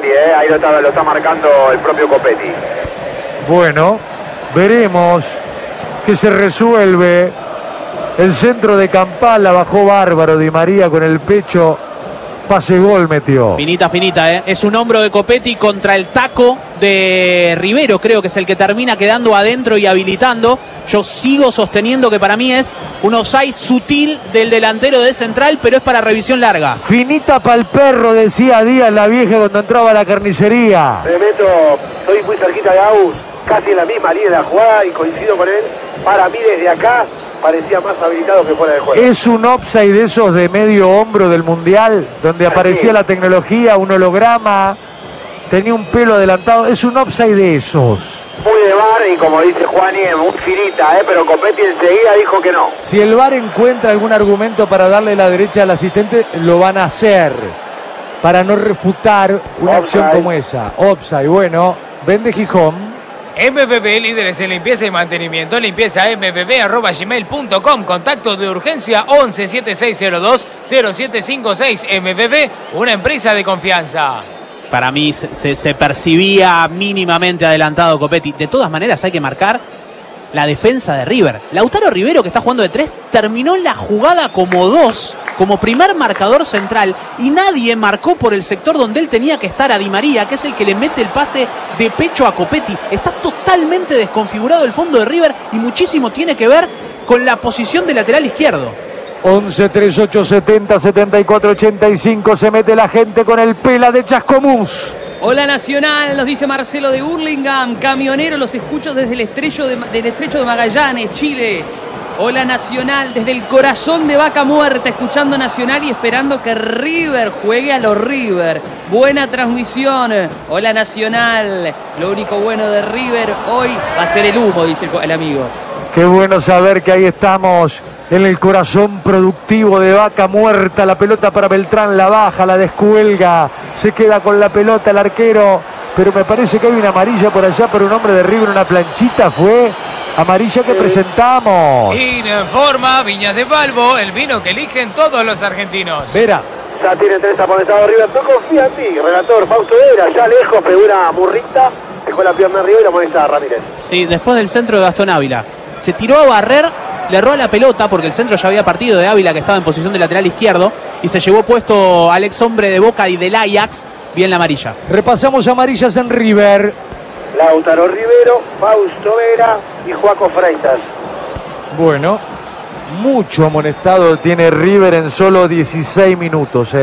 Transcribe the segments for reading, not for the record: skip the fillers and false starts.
Otamendi, ahí lo está marcando el propio Copetti. Bueno, veremos que se resuelve. El centro de Campala bajó bárbaro Di María con el pecho. Pase gol metió. Finita, es un hombro de Copetti contra el taco de Rivero, creo que es el que termina quedando adentro y habilitando. Yo sigo sosteniendo que para mí es un offside sutil del delantero de Central, pero es para revisión larga. Finita pa'l perro, decía Díaz la vieja cuando entraba a la carnicería. Me meto, estoy muy cerquita de Agus, casi en la misma línea de la jugada y coincido con él. Para mí desde acá parecía más habilitado que fuera del juego. Es un offside de esos de medio hombro del Mundial, donde aparecía la tecnología, un holograma, tenía un pelo adelantado. Es un offside de esos. Muy de VAR y como dice Juani, muy finita, pero Copetti enseguida dijo que no. Si el VAR encuentra algún argumento para darle la derecha al asistente, lo van a hacer, para no refutar una acción como esa. Offside, bueno, vende Gijón. MBB, líderes en limpieza y mantenimiento. Limpieza mbb@gmail.com. Contacto de urgencia 11 7602 0756. MBB, una empresa de confianza. Para mí se percibía mínimamente adelantado Copetti. De todas maneras hay que marcar la defensa de River. Lautaro Rivero, que está jugando de 3, terminó la jugada como 2, como primer marcador central, y nadie marcó por el sector donde él tenía que estar, a Di María, que es el que le mete el pase de pecho a Copetti. Está totalmente desconfigurado el fondo de River y muchísimo tiene que ver con la posición de lateral izquierdo. 11 38 70 74 85. Se mete la gente con el pela de Chascomús. Hola Nacional, nos dice Marcelo de Hurlingham. Camionero, los escucho desde el estrecho de Magallanes, Chile. Hola Nacional, desde el corazón de Vaca Muerta, escuchando Nacional y esperando que River juegue a los River. Buena transmisión. Hola Nacional, lo único bueno de River hoy va a ser el humo, dice el amigo. Qué bueno saber que ahí estamos en el corazón productivo de Vaca Muerta. La pelota para Beltrán, la baja, la descuelga, se queda con la pelota el arquero, pero me parece que hay una amarilla por allá por un hombre de River, una planchita, fue amarilla que presentamos. Informa Viñas de Balbo, el vino que eligen todos los argentinos. Vera. Ya tiene 3 amonestados River, no confía en ti, relator Fausto Vera, ya lejos, pegó una murrita, dejó la pierna arriba y la amonesta a Ramírez. Sí, después del centro de Gastón Ávila. Se tiró a barrer, le erró a la pelota porque el centro ya había partido de Ávila, que estaba en posición de lateral izquierdo, y se llevó puesto al ex hombre de Boca y del Ajax, bien la amarilla. Repasamos amarillas en River. Lautaro Rivero, Fausto Vera y Joaco Freitas. Bueno, mucho amonestado tiene River en solo 16 minutos,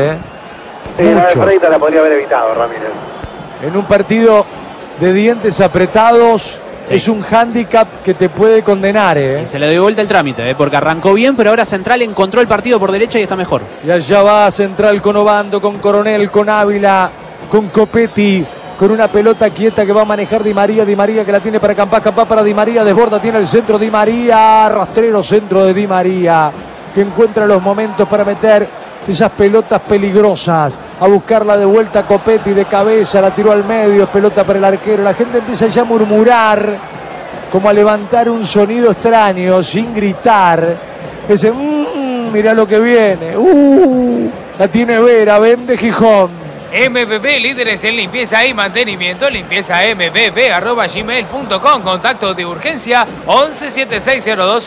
La de Freitas la podría haber evitado, Ramírez. En un partido de dientes apretados. Sí. Es un hándicap que te puede condenar, Y se le dio vuelta el trámite, porque arrancó bien, pero ahora Central encontró el partido por derecha y está mejor. Y allá va Central con Obando, con Coronel, con Ávila, con Copetti, con una pelota quieta que va a manejar Di María que la tiene para Campás para Di María, desborda, tiene el centro Di María, rastrero centro de Di María, que encuentra los momentos para meter esas pelotas peligrosas, a buscarla de vuelta Copetti de cabeza, la tiró al medio, es pelota para el arquero. La gente empieza ya a murmurar, como a levantar un sonido extraño, sin gritar. Ese, mirá lo que viene, la tiene Vera, vende Gijón. MBB, líderes en limpieza y mantenimiento. Limpieza mbb@gmail.com. Contacto de urgencia 11 7602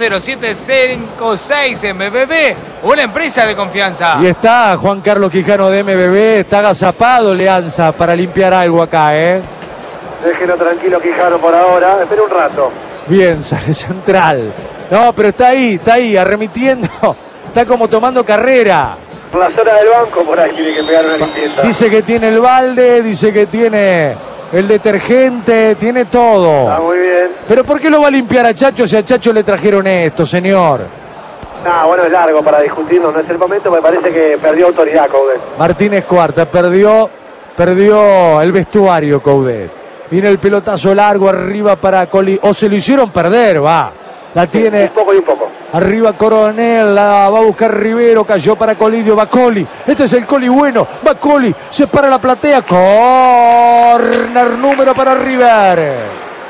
0756. MBB, una empresa de confianza. Y está Juan Carlos Quijano de MBB, está agazapado Leanza para limpiar algo acá, Déjelo tranquilo Quijano por ahora, espera un rato. Bien, sale Central. No, pero está ahí, arremitiendo. Está como tomando carrera. Por la zona del banco, por ahí tiene que pegar una limpieza. Dice que tiene el balde, dice que tiene el detergente, tiene todo. Está muy bien. Pero ¿por qué lo va a limpiar a Chacho si a Chacho le trajeron esto, señor? Bueno, es largo para discutirlo, no es el momento, me parece que perdió autoridad Coudet. Martínez Cuarta perdió el vestuario Coudet. Viene el pelotazo largo arriba para Coli, o se lo hicieron perder, va. La tiene. Un poco y un poco. Arriba Coronel, la va a buscar Rivero, cayó para Colidio, va Coli. Este es el Coli bueno, va Coli, se para la platea. Corner número para River.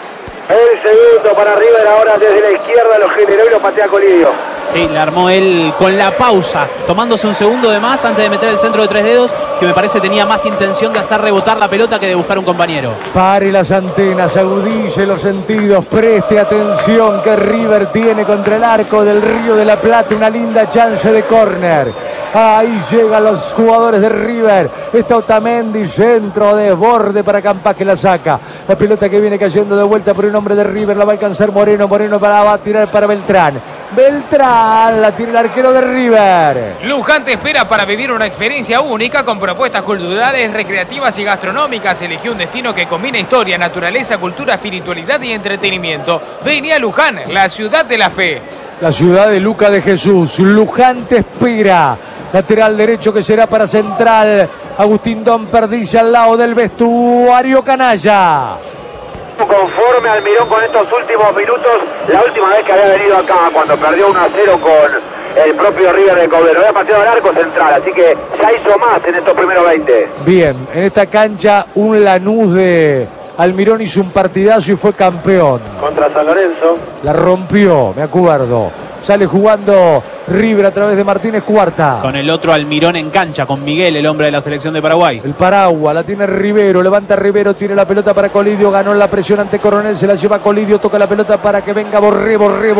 El segundo para River ahora desde la izquierda lo generó y lo patea Colidio. Sí, le armó él con la pausa, tomándose un segundo de más antes de meter el centro de 3 dedos, que me parece tenía más intención de hacer rebotar la pelota que de buscar un compañero. Pare las antenas, agudice los sentidos, preste atención que River tiene contra el arco del Río de la Plata una linda chance de córner. Ahí llegan los jugadores de River. Está Otamendi, centro, desborde para Campas que la saca. La pelota que viene cayendo de vuelta por un hombre de River, la va a alcanzar Moreno. Moreno va a tirar para Beltrán. Beltrán, la tiene el arquero de River. Luján te espera para vivir una experiencia única con propuestas culturales, recreativas y gastronómicas. Elegí un destino que combina historia, naturaleza, cultura, espiritualidad y entretenimiento. Vení a Luján, la ciudad de la fe. La ciudad de Luca de Jesús. Luján te espera. Lateral derecho que será para Central. Agustín Don Perdice al lado del vestuario canalla. Conforme Almirón con estos últimos minutos, la última vez que había venido acá, cuando perdió 1-0 con el propio River de Coblero, había pateado al arco Central, así que ya hizo más en estos primeros 20. Bien, en esta cancha un Lanús de Almirón hizo un partidazo y fue campeón. Contra San Lorenzo. La rompió, me acuerdo. Sale jugando River a través de Martínez Cuarta. Con el otro Almirón en cancha, con Miguel, el hombre de la selección de Paraguay. El Paragua, la tiene Rivero, levanta Rivero, tiene la pelota para Colidio, ganó la presión ante Coronel, se la lleva Colidio, toca la pelota para que venga Borré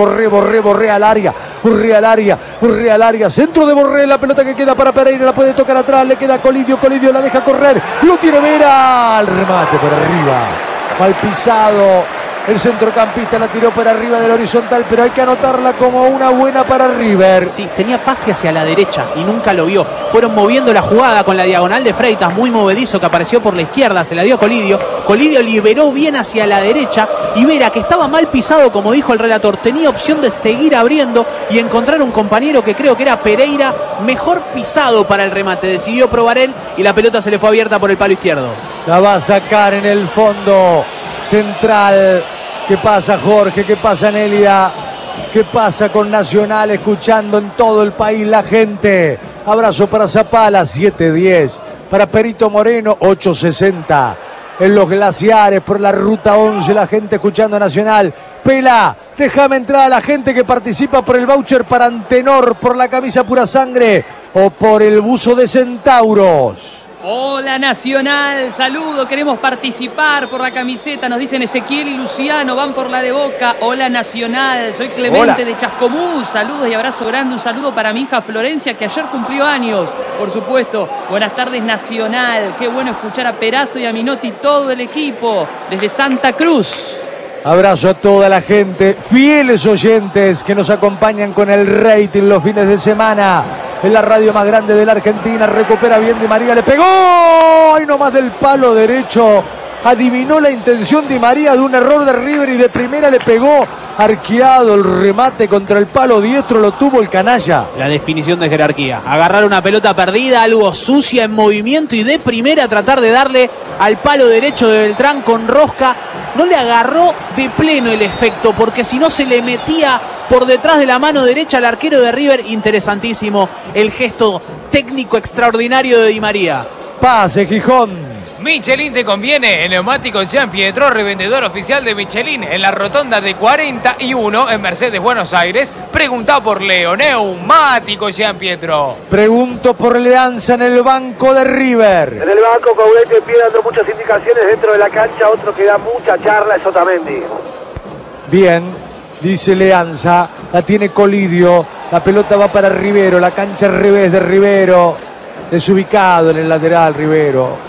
al área, Borré al área, centro de Borré, la pelota que queda para Pereira, la puede tocar atrás, le queda Colidio, Colidio la deja correr, lo tiene Vera, al remate por arriba, mal pisado. El centrocampista la tiró para arriba del horizontal, pero hay que anotarla como una buena para River. Sí, tenía pase hacia la derecha y nunca lo vio. Fueron moviendo la jugada con la diagonal de Freitas, muy movedizo, que apareció por la izquierda, se la dio a Colidio. Colidio liberó bien hacia la derecha y Vera, que estaba mal pisado, como dijo el relator, tenía opción de seguir abriendo y encontrar un compañero que creo que era Pereira, mejor pisado para el remate. Decidió probar él y la pelota se le fue abierta por el palo izquierdo. La va a sacar en el fondo Central. ¿Qué pasa, Jorge? ¿Qué pasa, Nelia? ¿Qué pasa con Nacional? Escuchando en todo el país la gente. Abrazo para Zapala, 7:10. Para Perito Moreno, 8:60. En los glaciares, por la ruta 11, la gente escuchando Nacional. Pela, déjame entrar a la gente que participa por el voucher para Antenor, por la camisa Pura Sangre o por el buzo de Centauros. Hola Nacional, saludo, queremos participar por la camiseta, nos dicen Ezequiel y Luciano, van por la de Boca. Hola Nacional, soy Clemente de Chascomús, saludos y abrazo grande, un saludo para mi hija Florencia que ayer cumplió años, por supuesto. Buenas tardes Nacional, qué bueno escuchar a Perazo y a Minotti y todo el equipo desde Santa Cruz. Abrazo a toda la gente, fieles oyentes que nos acompañan con el rating los fines de semana. En la radio más grande de la Argentina, recupera bien Di María, le pegó, ahí nomás del palo derecho, adivinó la intención Di María de un error de River y de primera le pegó, arqueado el remate contra el palo diestro, lo tuvo el canalla. La definición de jerarquía, agarrar una pelota perdida, algo sucia en movimiento y de primera tratar de darle al palo derecho de Beltrán con rosca. No le agarró de pleno el efecto, porque si no se le metía por detrás de la mano derecha al arquero de River. Interesantísimo el gesto técnico extraordinario de Di María. Pase, Gijón. Michelin te conviene, el neumático Jean Pietro, revendedor oficial de Michelin en la rotonda de 41 en Mercedes, Buenos Aires. Pregunta por Leo, neumático Jean Pietro. Pregunto por Leanza en el banco de River. En el banco, Coudet pie dando muchas indicaciones dentro de la cancha, otro que da mucha charla es Otamendi. Bien, dice Leanza, la tiene Colidio, la pelota va para Rivero, la cancha al revés de Rivero, desubicado en el lateral Rivero.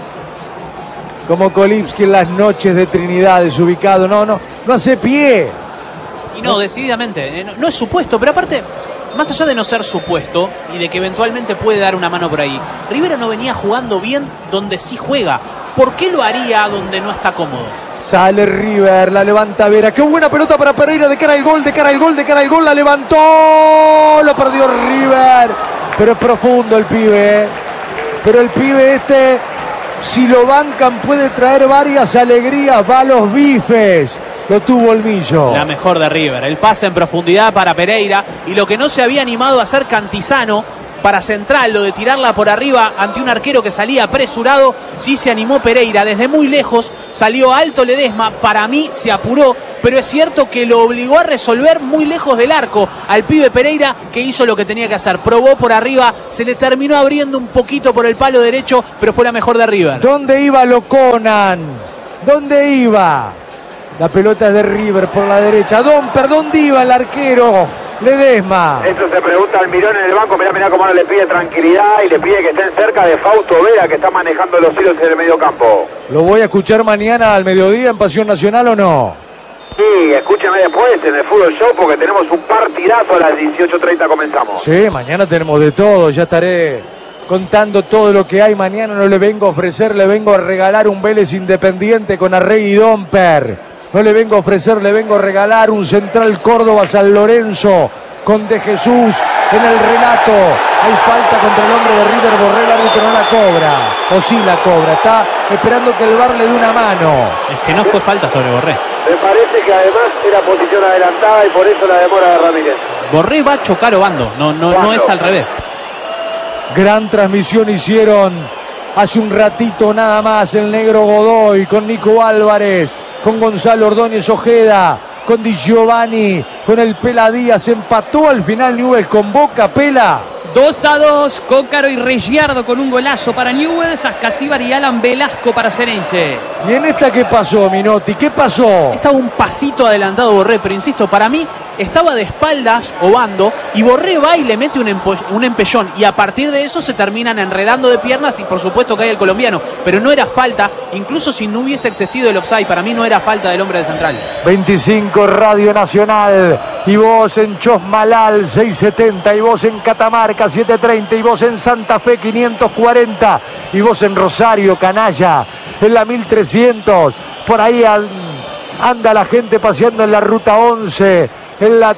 Como Kolipski en las noches de Trinidad, desubicado, no hace pie. Y no, decididamente, no es supuesto, pero aparte, más allá de no ser supuesto y de que eventualmente puede dar una mano por ahí, Rivero no venía jugando bien donde sí juega. ¿Por qué lo haría donde no está cómodo? Sale River, la levanta Vera, qué buena pelota para Pereira, de cara al gol, la levantó, lo perdió River, pero es profundo el pibe, pero el pibe este, si lo bancan puede traer varias alegrías, va a los bifes, lo tuvo el Millo. La mejor de River, el pase en profundidad para Pereira y lo que no se había animado a hacer Cantizano, para Central, lo de tirarla por arriba ante un arquero que salía apresurado, sí se animó Pereira, desde muy lejos, salió alto Ledesma, para mí se apuró, pero es cierto que lo obligó a resolver muy lejos del arco al pibe Pereira, que hizo lo que tenía que hacer, probó por arriba, se le terminó abriendo un poquito por el palo derecho, pero fue la mejor de River. ¿Dónde iba Loconan? ¿Dónde iba? La pelota es de River por la derecha. ¿Dónde iba el arquero? Ledesma. Eso se pregunta Almirón en el banco. Mirá cómo ahora le pide tranquilidad y le pide que estén cerca de Fausto Vera, que está manejando los hilos en el medio campo. ¿Lo voy a escuchar mañana al mediodía en Pasión Nacional o no? Sí, escúcheme después en el Fútbol Show, porque tenemos un partidazo a las 18:30 comenzamos. Sí, mañana tenemos de todo. Ya estaré contando todo lo que hay. Mañana no le vengo a ofrecer, le vengo a regalar un Vélez Independiente con Arregui y Domper. No le vengo a ofrecer, le vengo a regalar un Central Córdoba San Lorenzo con De Jesús en el relato. Hay falta contra el hombre de River, Borré, el árbitro no la cobra. O sí la cobra, está esperando que el VAR le dé una mano. Es que no fue falta sobre Borré. Me parece que además era posición adelantada y por eso la demora de Ramírez. Borré va a chocar Obando, no es al revés. Gran transmisión hicieron hace un ratito nada más el negro Godoy con Nico Álvarez, con Gonzalo Ordóñez Ojeda, con Di Giovanni, con el Pela Díaz. Empató al final Newell's con Boca. Pela. 2-2, Cócaro y Reggiardo con un golazo para Newell's, Ascasíbar y Alan Velasco para Ceneice. ¿Y en esta qué pasó, Minotti? ¿Qué pasó? Estaba un pasito adelantado Borré, pero insisto, para mí estaba de espaldas Obando y Borré va y le mete un empellón y a partir de eso se terminan enredando de piernas y por supuesto cae el colombiano, pero no era falta, incluso si no hubiese existido el offside, para mí no era falta del hombre de Central. 25 Radio Nacional y vos en Chosmalal 670 y vos en Catamarca 730 y vos en Santa Fe 540 y vos en Rosario Canalla en la 1300. Por ahí anda la gente paseando en la ruta 11, en la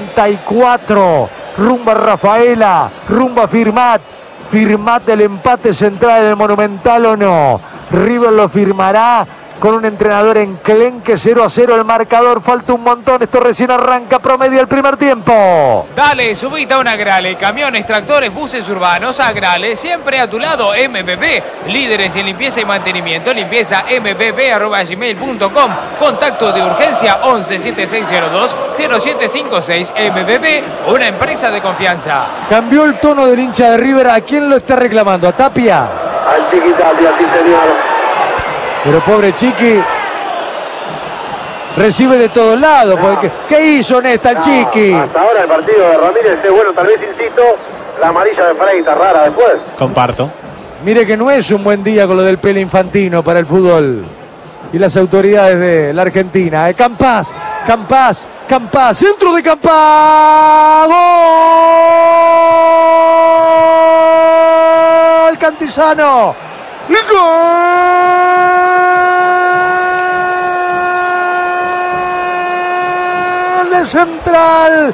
34, rumbo a Rafaela, rumbo a Firmat el empate Central en el Monumental o no. River lo firmará con un entrenador enclenque. 0-0 el marcador, falta un montón, esto recién arranca, promedio el primer tiempo. Dale, subite a un Agrale, camiones, tractores, buses urbanos, Agrale, siempre a tu lado. MPP, líderes en limpieza y mantenimiento, limpieza mpp@gmail.com, contacto de urgencia 117602-0756. MPP, una empresa de confianza. Cambió el tono del hincha de River. ¿A quién lo está reclamando? ¿A Tapia? Al Chiqui Tapia, sí señor. Pero pobre Chiqui recibe de todos lados. Porque, ¿qué hizo en esta el Chiqui? Hasta ahora el partido de Ramírez es bueno, tal vez insisto, la amarilla de Freitas rara después. Comparto. Mire que no es un buen día con lo del Pele Infantino para el fútbol y las autoridades de la Argentina. Campás, centro de Campás, gol Cantizano, gol de Central,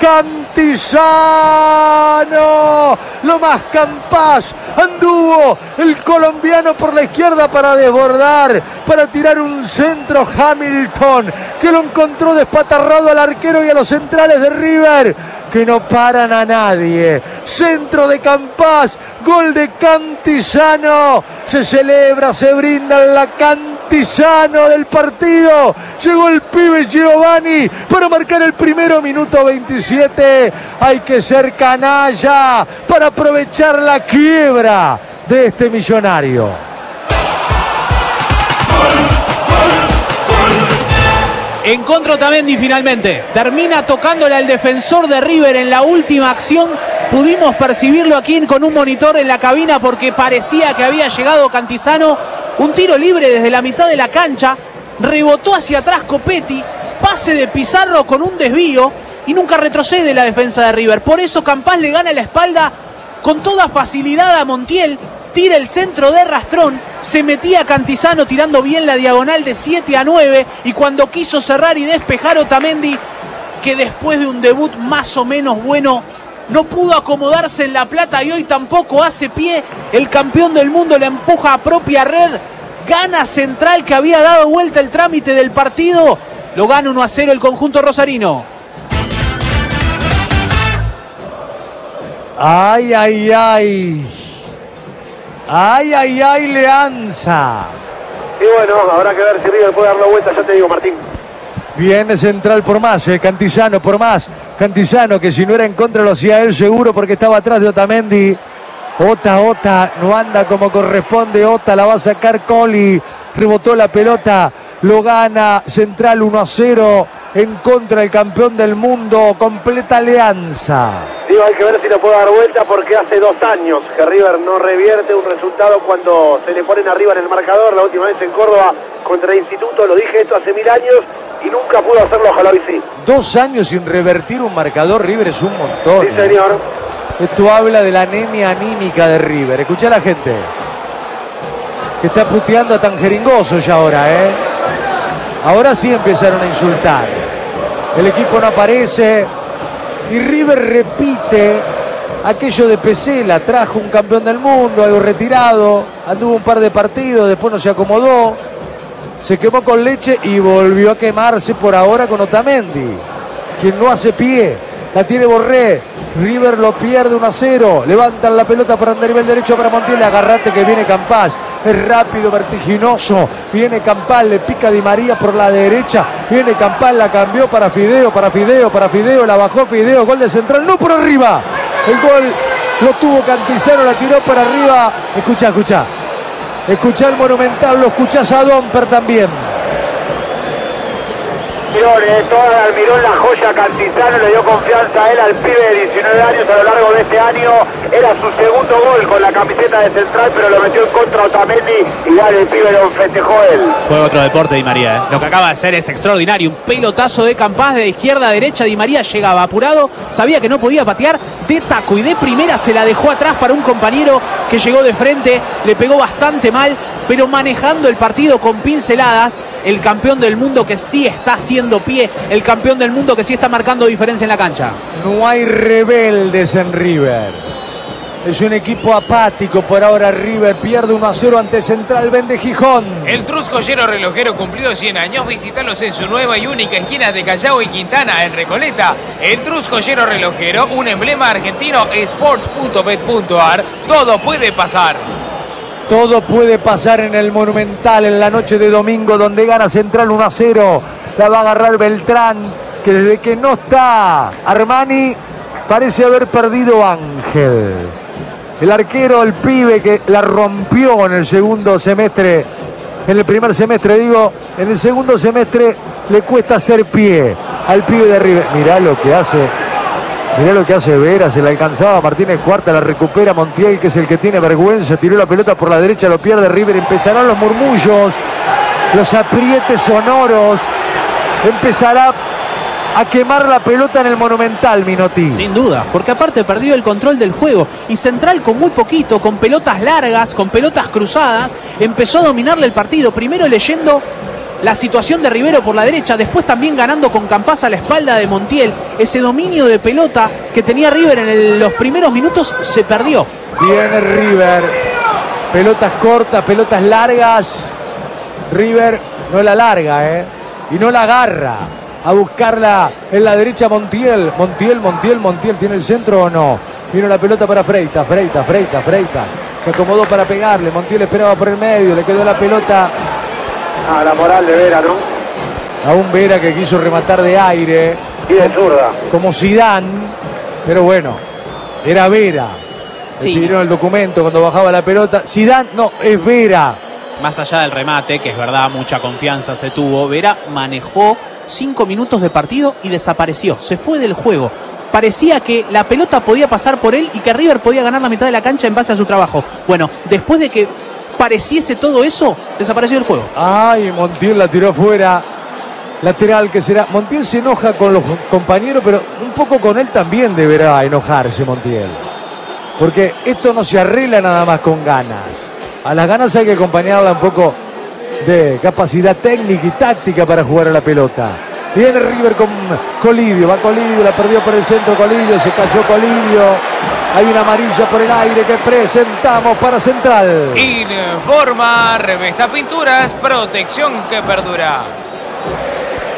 Cantizano, lo más Campás, anduvo el colombiano por la izquierda para desbordar, para tirar un centro Hamilton, que lo encontró despatarrado al arquero y a los centrales de River, que no paran a nadie. Centro de Campás, gol de Cantizano, se celebra, se brinda la Cantizano del partido. Llegó el pibe Giovanni para marcar el primero, minuto 27. Hay que ser canalla para aprovechar la quiebra de este millonario. Encontró Otamendi finalmente. Termina tocándole al defensor de River en la última acción. Pudimos percibirlo aquí con un monitor en la cabina porque parecía que había llegado Cantizano. Un tiro libre desde la mitad de la cancha. Rebotó hacia atrás Copetti. Pase de Pizarro con un desvío. Y nunca retrocede la defensa de River. Por eso Campás le gana la espalda con toda facilidad a Montiel. Tira el centro de Rastrón, se metía Cantizano tirando bien la diagonal de 7 a 9 y cuando quiso cerrar y despejar Otamendi, que después de un debut más o menos bueno, no pudo acomodarse en La Plata y hoy tampoco hace pie, el campeón del mundo le empuja a propia red, gana Central que había dado vuelta el trámite del partido, lo gana 1-0 el conjunto rosarino. Ay, ay, ay. Ay, ay, ay, Leanza. Y bueno, habrá que ver si River puede dar la vuelta, ya te digo, Martín. Viene Central por más, Cantillano por más. Cantillano, que si no era en contra lo hacía él seguro porque estaba atrás de Otamendi. Ota no anda como corresponde. Ota la va a sacar Coli. Rebotó la pelota. Lo gana Central 1-0 en contra del campeón del mundo. Completa Alianza. Digo, hay que ver si lo puede dar vuelta porque hace 2 años que River no revierte un resultado cuando se le ponen arriba en el marcador. La última vez en Córdoba contra el Instituto, lo dije esto hace 1000 años y nunca pudo hacerlo, ojalá hoy sí. 2 años sin revertir un marcador, River es un montón. Sí, señor. Esto habla de la anemia anímica de River. Escuchá a la gente que está puteando a Tangeringoso ya ahora, ¿eh? Ahora sí empezaron a insultar. El equipo no aparece y River repite aquello de Pesela. Trajo un campeón del mundo, algo retirado, anduvo un par de partidos, después no se acomodó, se quemó con leche y volvió a quemarse por ahora con Otamendi, quien no hace pie. La tiene Borré, River lo pierde 1-0, levantan la pelota para andar nivel derecho para Montiel, agarrate que viene Campás, es rápido, vertiginoso, viene Campás, le pica Di María por la derecha, viene Campás, la cambió para Fideo, la bajó Fideo, gol de Central, no por arriba, el gol lo tuvo Cantizano, la tiró para arriba, escuchá el Monumental, lo escuchás a Domper también. Toda Almirón, la joya. Cantizano le dio confianza a él, al pibe de 19 años a lo largo de este año. Era su segundo gol con la camiseta de Central, pero lo metió en contra Otamendi y ya el pibe lo festejó él. Fue otro deporte Di María, ¿eh? Lo que acaba de hacer es extraordinario. Un pelotazo de Campás de izquierda a derecha. Di María llegaba apurado, sabía que no podía patear, de taco y de primera se la dejó atrás para un compañero que llegó de frente, le pegó bastante mal, pero manejando el partido con pinceladas. El campeón del mundo que sí está haciendo pie, el campeón del mundo que sí está marcando diferencia en la cancha. No hay rebeldes en River. Es un equipo apático por ahora. River pierde 1-0 ante Central Vende Gijón. El Truscollero Relojero cumplió 100 años. Visítalos en su nueva y única esquina de Callao y Quintana, en Recoleta. El Truscollero Relojero, un emblema argentino, sports.bet.ar. Todo puede pasar. Todo puede pasar en el Monumental en la noche de domingo, donde gana Central 1-0. La va a agarrar Beltrán, que desde que no está Armani parece haber perdido Ángel. El arquero, el pibe que la rompió en el segundo semestre, en el primer semestre digo, en el segundo semestre le cuesta hacer pie al pibe de River. Mirá lo que hace Vera, se la alcanzaba Martínez Cuarta, la recupera Montiel, que es el que tiene vergüenza, tiró la pelota por la derecha, lo pierde River, empezarán los murmullos, los aprietes sonoros, empezará a quemar la pelota en el Monumental, Minotti. Sin duda, porque aparte perdió el control del juego y Central con muy poquito, con pelotas largas, con pelotas cruzadas, empezó a dominarle el partido, primero leyendo la situación de Rivero por la derecha, después también ganando con Campás a la espalda de Montiel. Ese dominio de pelota que tenía River en los primeros minutos se perdió. Viene River, pelotas cortas, pelotas largas. River no la larga, y no la agarra. A buscarla en la derecha Montiel. Montiel, ¿tiene el centro o no? Vino la pelota para Freita. Se acomodó para pegarle, Montiel esperaba por el medio, le quedó la pelota a la moral de Vera, ¿no? A un Vera que quiso rematar de aire. Y de zurda. Como Zidane, pero bueno, era Vera. Sí. Vieron el documento cuando bajaba la pelota. Zidane, no, es Vera. Más allá del remate, que es verdad, mucha confianza se tuvo, Vera manejó 5 minutos de partido y desapareció, se fue del juego. Parecía que la pelota podía pasar por él y que River podía ganar la mitad de la cancha en base a su trabajo. Bueno, después de que pareciese todo eso, desapareció el juego. Ay, Montiel la tiró fuera. Lateral que será. Montiel se enoja con los compañeros, pero un poco con él también deberá enojarse Montiel. Porque esto no se arregla nada más con ganas. A las ganas hay que acompañarla un poco de capacidad técnica y táctica para jugar a la pelota. Viene River con Colidio, va Colidio, la perdió por el centro Colidio, se cayó Colidio. Hay una amarilla por el aire que presentamos para Central. Informa Revesta Pinturas, protección que perdura.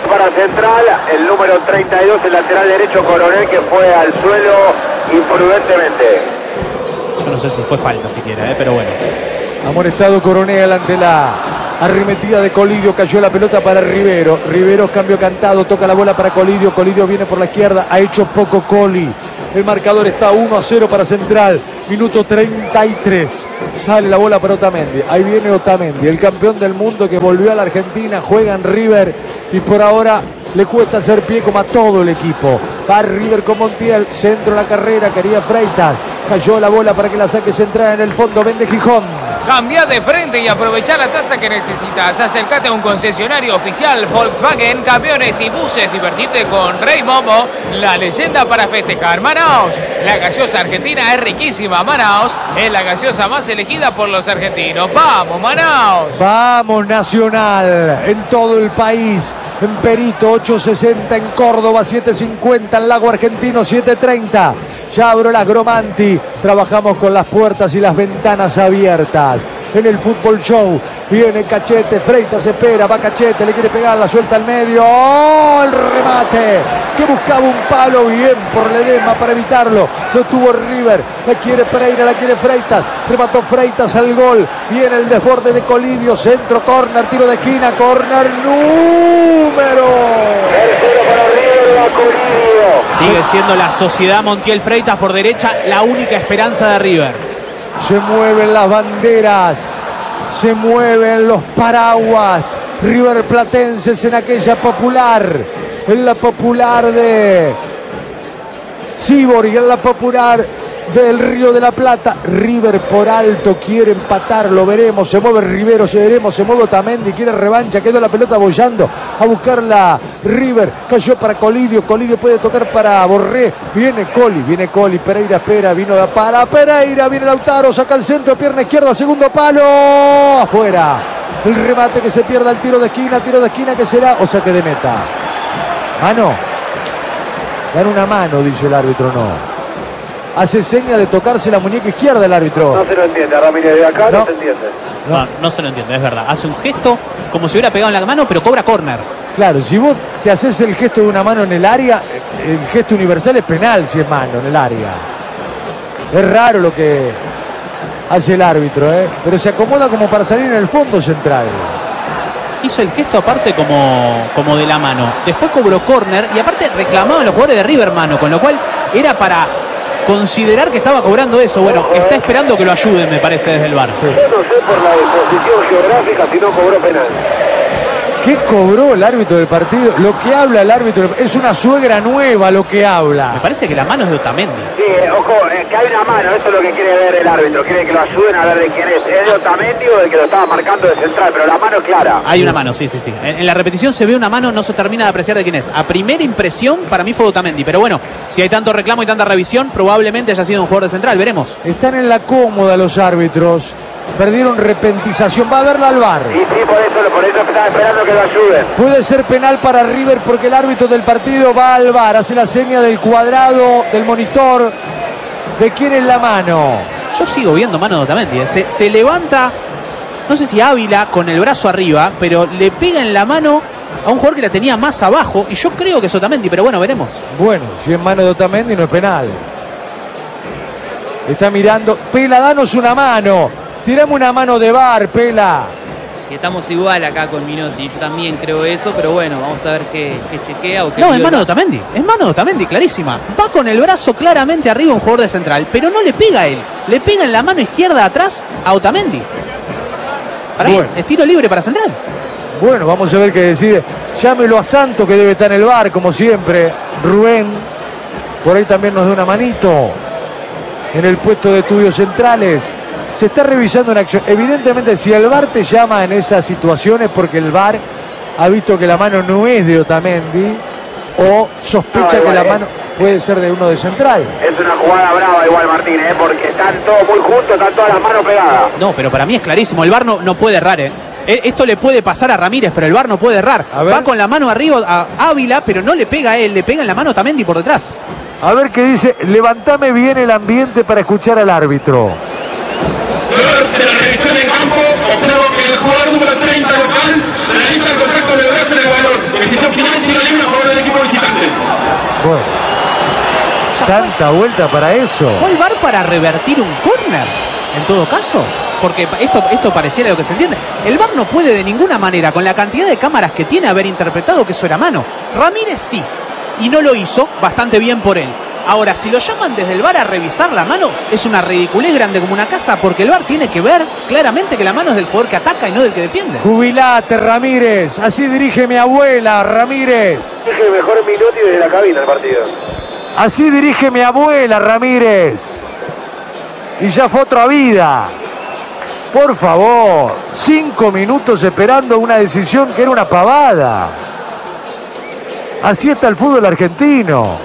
para Central, el número 32, el lateral derecho Coronel, que fue al suelo imprudentemente. Yo no sé si fue falta siquiera, pero bueno. Amonestado Coronel ante la arremetida de Colidio, cayó la pelota para Rivero. Rivero, cambio cantado, toca la bola para Colidio. Colidio viene por la izquierda, ha hecho poco Coli. El marcador está 1-0 para Central. Minuto 33. Sale la bola para Otamendi. Ahí viene Otamendi, el campeón del mundo que volvió a la Argentina, juega en River y por ahora le cuesta hacer pie como a todo el equipo. Va River con Montiel, centro de la carrera, quería Freitas. Cayó la bola para que la saque Central en el fondo, vende Gijón. Cambia de frente y aprovecha la tasa que necesitas. Acércate a un concesionario oficial Volkswagen, camiones y buses. Divertite con Rey Momo, la leyenda para festejar. Manaos, la gaseosa argentina es riquísima. Manaos es la gaseosa más elegida por los argentinos. ¡Vamos, Manaos! Vamos, Nacional, en todo el país. En Perito, 8.60, en Córdoba, 7.50, en Lago Argentino, 7.30. Ya abro las Gromanti, trabajamos con las puertas y las ventanas abiertas. En el Fútbol Show viene Cachete, Freitas espera, va Cachete, le quiere pegar, la suelta al medio. ¡Oh! El remate que buscaba un palo, bien por Ledesma para evitarlo. Lo tuvo River, la quiere Pereira, la quiere Freitas, remató Freitas al gol. Viene el desborde de Colidio, centro, córner, tiro de esquina, córner número. Tercero para River, va Colidio. Sigue siendo la Sociedad Montiel Freitas por derecha la única esperanza de River. Se mueven las banderas, se mueven los paraguas. River Platenses en aquella popular, en la popular de Sibor y en la popular del Río de la Plata. River por alto quiere empatar, lo veremos. Se mueve Rivero, se mueve Otamendi, quiere revancha, quedó la pelota bollando a buscarla River, cayó para Colidio, Colidio puede tocar para Borré, viene Coli, Pereira espera, vino para Pereira, viene Lautaro, saca el centro, pierna izquierda, segundo palo, afuera. El remate que se pierda, el tiro de esquina que será, o saque de meta. Mano, dan una mano, dice el árbitro, no. Hace seña de tocarse la muñeca izquierda el árbitro. No se lo entiende, Ramírez, de acá no se entiende. No se lo entiende, es verdad. Hace un gesto como si hubiera pegado en la mano, pero cobra córner. Claro, si vos te haces el gesto de una mano en el área, el gesto universal es penal si es mano en el área. Es raro lo que hace el árbitro, pero se acomoda como para salir en el fondo central. Hizo el gesto aparte como de la mano. Después cobró córner y aparte reclamaban los jugadores de River mano, con lo cual era para considerar que estaba cobrando eso. Bueno, está esperando que lo ayuden, me parece, desde el VAR. Sí. Yo no sé por la disposición geográfica si no cobró penal. ¿Qué cobró el árbitro del partido? Lo que habla el árbitro es una suegra nueva lo que habla. Me parece que la mano es de Otamendi. Sí, ojo, que hay una mano, eso es lo que quiere ver el árbitro. Quiere que lo ayuden a ver de quién es. ¿Es de Otamendi o del que lo estaba marcando de central? Pero la mano es clara. Hay una mano, sí. En la repetición se ve una mano, no se termina de apreciar de quién es. A primera impresión, para mí fue de Otamendi. Pero bueno, si hay tanto reclamo y tanta revisión, probablemente haya sido un jugador de central. Veremos. Están en la cómoda los árbitros. Perdieron repentización. Va a verla al VAR. Y sí, por eso estaba esperando que lo ayuden. Puede ser penal para River porque el árbitro del partido va al VAR. Hace la seña del cuadrado, del monitor. ¿De quién es la mano? Yo sigo viendo mano de Otamendi. Se levanta, no sé si Ávila con el brazo arriba, pero le pega en la mano a un jugador que la tenía más abajo. Y yo creo que es Otamendi, pero bueno, veremos. Bueno, si es mano de Otamendi no es penal. Está mirando. Pela, danos una mano. Tirame una mano de VAR, Pela. Y estamos igual acá con Minotti. Yo también creo eso, pero bueno, vamos a ver qué chequea o qué. No, es mano de Otamendi. Es mano de Otamendi, clarísima. Va con el brazo claramente arriba un jugador de central, pero no le pega a él. Le pega en la mano izquierda atrás a Otamendi. Para bueno. Es tiro libre para central. Bueno, vamos a ver qué decide. Llámelo a Santo, que debe estar en el VAR, como siempre. Rubén, por ahí también nos da una manito. En el puesto de estudios centrales. Se está revisando una acción. Evidentemente, si el VAR te llama en esas situaciones, porque el VAR ha visto que la mano no es de Otamendi o sospecha que la mano puede ser de uno de central. Es una jugada brava igual, Martín, porque están todos muy juntos, están todas las manos pegadas. No, pero para mí es clarísimo. El VAR no puede errar, Esto le puede pasar a Ramírez, pero el VAR no puede errar. Va con la mano arriba a Ávila, pero no le pega a él, le pega en la mano a Otamendi por detrás. A ver qué dice. Levantame bien el ambiente para escuchar al árbitro. De la revisión de campo, observo que el jugador número 30 local realiza el contacto de brazo en el balón. Decisión final Bueno, tanta vuelta para eso. ¿Fue el VAR para revertir un córner? En todo caso, porque esto pareciera lo que se entiende. El VAR no puede de ninguna manera, con la cantidad de cámaras que tiene, haber interpretado que eso era mano. Ramírez sí, y no lo hizo, bastante bien por él. Ahora, si lo llaman desde el VAR a revisar la mano, es una ridiculez grande como una casa, porque el VAR tiene que ver claramente que la mano es del jugador que ataca y no del que defiende. Jubilate, Ramírez. Así dirige mi abuela, Ramírez. Dije mejor Minotti desde la cabina el partido. Así dirige mi abuela, Ramírez. Y ya fue otra vida. Por favor, 5 minutos esperando una decisión que era una pavada. Así está el fútbol argentino.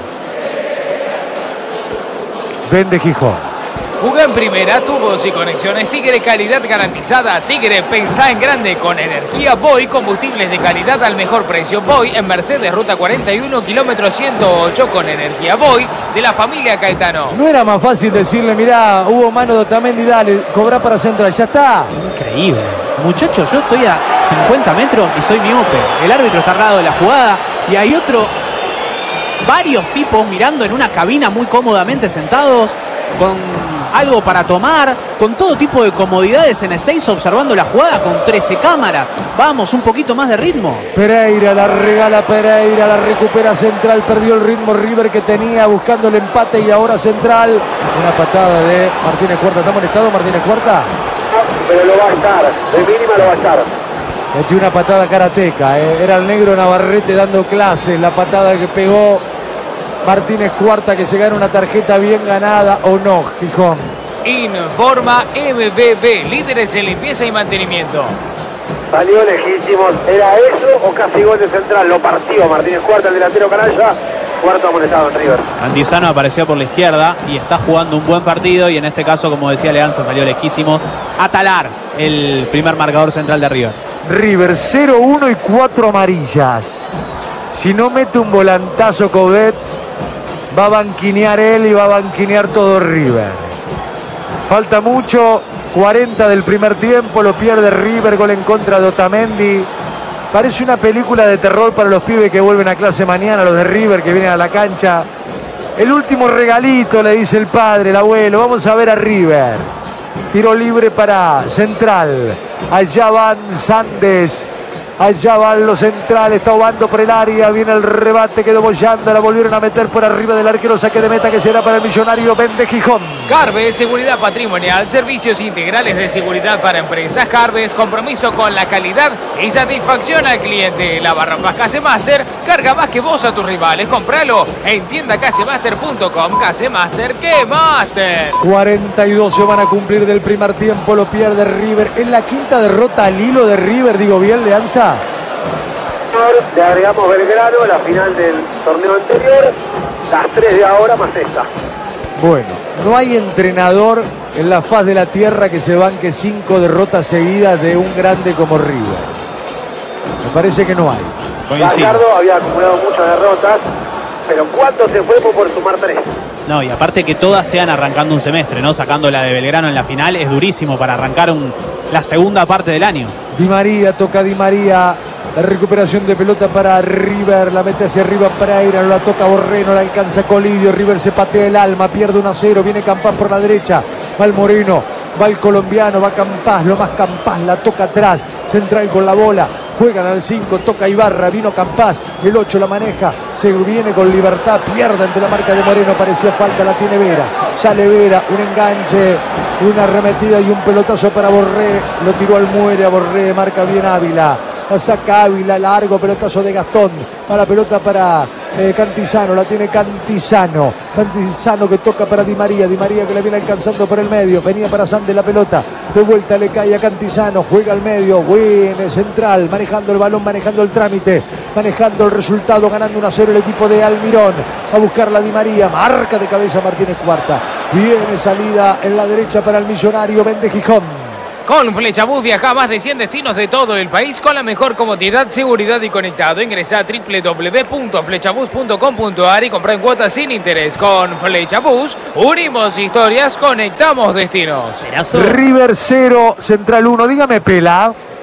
Vende Gijón. Jugá en primera, tubos y conexiones Tigre, calidad garantizada. Tigre, pensá en grande con energía Boy, combustibles de calidad al mejor precio. Boy en Mercedes, ruta 41, kilómetro 108 con energía Boy de la familia Caetano. No era más fácil decirle, mirá, hubo mano de Otamendi, dale, cobra para Central, ya está. Increíble. Muchachos, yo estoy a 50 metros y soy miope. El árbitro está al lado de la jugada y hay varios tipos mirando en una cabina muy cómodamente sentados, con algo para tomar, con todo tipo de comodidades en E6, observando la jugada con 13 cámaras. Vamos, un poquito más de ritmo. Pereira, la regala Pereira, la recupera Central, perdió el ritmo River que tenía buscando el empate y ahora Central. Una patada de Martínez Cuarta. ¿Está molestado Martínez Cuarta? No, pero lo va a estar, de mínima lo va a estar. Metió una patada karateca, era el negro Navarrete dando clases, la patada que pegó Martínez Cuarta, que se gana una tarjeta bien ganada o no, Gijón. Informa MBB, líderes en limpieza y mantenimiento. Salió legítimo, ¿era eso o casi gol de Central? Lo partió Martínez Cuarta, el delantero canalla. Cuarto amonestado en River. Cantizano apareció por la izquierda y está jugando un buen partido, y en este caso, como decía Leanza, salió lejísimo. Atalar, el primer marcador central de River. River 0-1 y 4 amarillas. Si no mete un volantazo Coudet, va a banquinear él y va a banquinear todo River. Falta mucho, 40 del primer tiempo, lo pierde River, gol en contra de Otamendi. Parece una película de terror para los pibes que vuelven a clase mañana, los de River que vienen a la cancha. El último regalito, le dice el padre, el abuelo. Vamos a ver a River. Tiro libre para Central. Allá van Sandes. Allá van los centrales, está Obando por el área, viene el rebate, quedó bollando, la volvieron a meter por arriba del arquero, saque de meta que será para el Millonario, vende Gijón. Carves, seguridad patrimonial, servicios integrales de seguridad para empresas. Carves, compromiso con la calidad y satisfacción al cliente. La barra más Casemaster, carga más que vos a tus rivales. Compralo en tiendacasemaster.com. Casemaster, ¡qué master! 42 se van a cumplir del primer tiempo, lo pierde River. En la quinta derrota al hilo de River, digo bien, Leanza. Le agregamos Belgrano, la final del torneo anterior, las 3 de ahora más esta. Bueno, no hay entrenador en la faz de la tierra que se banque 5 derrotas seguidas de un grande como River. Me parece que no hay. Gallardo había acumulado muchas derrotas, pero ¿cuánto se fue por sumar 3? No, y aparte que todas sean arrancando un semestre, ¿no? Sacando la de Belgrano en la final, es durísimo para arrancar la segunda parte del año. Di María, toca Di María. La recuperación de pelota para River, la mete hacia arriba Pereira, no la toca Borré, no la alcanza Colidio, River se patea el alma, pierde 1-0, viene Campás por la derecha, va el Moreno, va el colombiano, va Campás, lo más Campás, la toca atrás, Central con la bola, juegan al 5, toca Ibarra, vino Campás, el 8 la maneja, se viene con libertad, pierde ante la marca de Moreno, parecía falta, la tiene Vera, sale Vera, un enganche, una arremetida y un pelotazo para Borré, lo tiró al muere a Borré, marca bien Ávila. La saca Ávila, largo pelotazo de Gastón, para la pelota para Cantizano, la tiene Cantizano que toca para Di María que la viene alcanzando por el medio, venía para Sande la pelota, de vuelta le cae a Cantizano, juega al medio, viene Central, manejando el balón, manejando el trámite, manejando el resultado, ganando 1-0 el equipo de Almirón, a buscar la Di María, marca de cabeza Martínez Cuarta, viene salida en la derecha para el Millonario, vende Gijón. Con Flechabús viaja a más de 100 destinos de todo el país con la mejor comodidad, seguridad y conectado. Ingresa a www.flechabús.com.ar y compra en cuotas sin interés. Con Flechabús unimos historias, conectamos destinos. River 0, Central 1. Dígame, Pela.